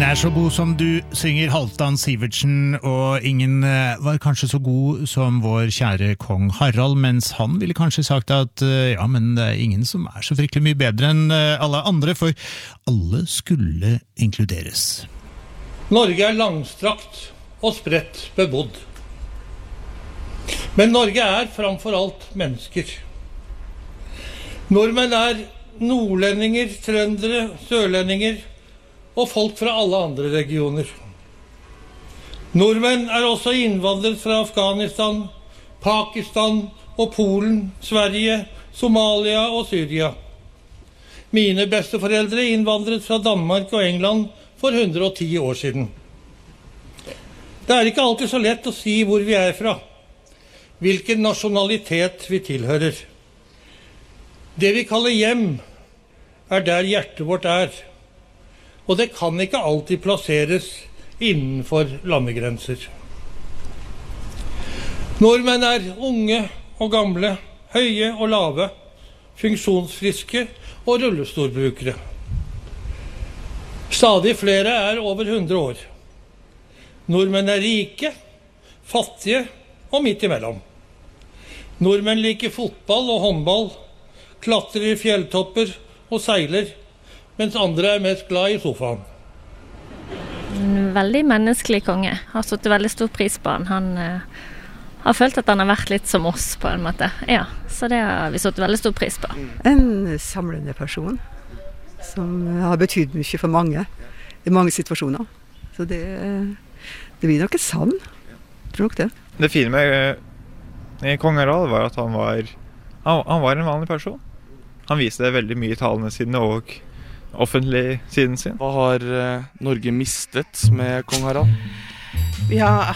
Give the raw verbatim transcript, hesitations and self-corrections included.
er så god som du, synger Halvdan Sivertsen, og ingen var kanskje så god som vår kjære kong Harald, mens han ville kanskje sagt at ja, men det er ingen som er så fryktelig mye bedre enn alle andre, for alle skulle inkluderes. Norge er langstrakt og spredt bebodd. Men Norge er framfor alt mennesker. Nordmenn er nordlendinger, trøndere, sørlendinger og folk fra alle andre regioner. Nordmenn er også innvandret fra Afghanistan, Pakistan og Polen, Sverige, Somalia og Syria. Mine besteforeldre innvandret fra Danmark og England for hundre og ti år siden. Det er ikke alltid så lett å si hvor vi er fra, hvilken nasjonalitet vi tilhører. Det vi kaller hjem er der hjertet vårt er, og det kan ikke alltid plasseres innenfor landegrenser. Nordmenn er unge og gamle, høye og lave, funksjonsfriske og rullestolbrukere. Stadig flere er over hundre år. Nordmenn er rike, fattige og midt imellom. Nordmenn liker fotball og håndball, klatrer i fjelltopper og seiler, mens andre er mest glad i sofaen. En veldig menneskelig konge. Har stått veldig stor pris på han. Han uh, har følt at han har vært litt som oss på en måte. Ja, så det har vi stått veldig stor pris på. En samlende person som har betydd mye for mange i mange situasjoner. Så det, det blir nok et savn. Jeg tror nok det. Det fine med uh, kong Harald var at han var, han, han var en vanlig person. Han viste veldig mye i talene sine og offentlig siden sin. Hva har uh, Norge mistet med kong Harald? Vi har